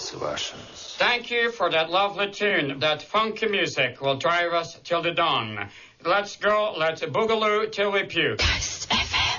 Sebastians. Thank you for that lovely tune. That funky music will drive us till the dawn. Let's go, let's boogaloo till we puke. Coast FM.